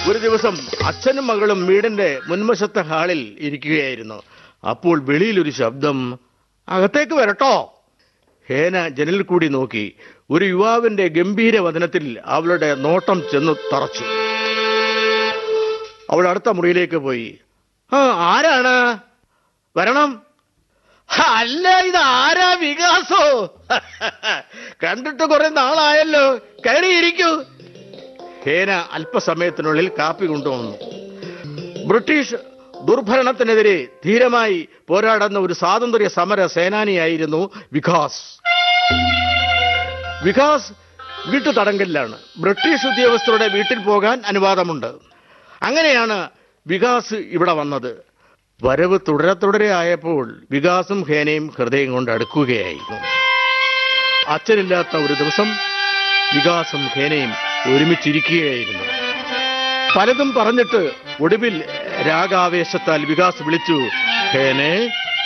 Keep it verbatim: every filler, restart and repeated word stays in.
ഒരു ദിവസം അച്ഛനും മകളും വീടിന്റെ മുൻവശത്തെ ഹാളിൽ ഇരിക്കുകയായിരുന്നു. അപ്പോൾ വെളിയിലൊരു ശബ്ദം, അകത്തേക്ക് വരട്ടോ. ഹേന ജനലിൽ കൂടി നോക്കി. ഒരു യുവാവിന്റെ ഗംഭീര വദനത്തിൽ അവളുടെ നോട്ടം ചെന്ന് തറച്ചു. അവൾ അടുത്ത മുറിയിലേക്ക് പോയി. ആ ആരാണ്? വരണം. അല്ല, ഇത് ആരാ? വികാസോ? കണ്ടിട്ട് കുറെ നാളായല്ലോ, കയറിയിരിക്കൂ. ഹേന അല്പസമയത്തിനുള്ളിൽ കാപ്പി കൊണ്ടുവന്നു. ബ്രിട്ടീഷ് ദുർഭരണത്തിനെതിരെ ധീരമായി പോരാടുന്ന ഒരു സ്വാതന്ത്ര്യ സമര സേനാനിയായിരുന്നു വികാസ്. വികാസ് വീട്ടു തടങ്കലിലാണ്. ബ്രിട്ടീഷ് ഉദ്യോഗസ്ഥരുടെ വീട്ടിൽ പോകാൻ അനുവാദമുണ്ട്. അങ്ങനെയാണ് വികാസ് ഇവിടെ വന്നത്. വരവ് തുടരെ തുടരെ ആയപ്പോൾ വികാസും ഹേനയും ഹൃദയം കൊണ്ട് അടുക്കുകയായിരുന്നു. അച്ഛനില്ലാത്ത ഒരു ദിവസം വികാസും ഹേനയും ഒരുമിച്ചിരിക്കുകയായിരുന്നു. പലതും പറഞ്ഞിട്ട് ഒടുവിൽ രാഗാവേശത്താൽ വികാസ് വിളിച്ചു, ഹേനെ.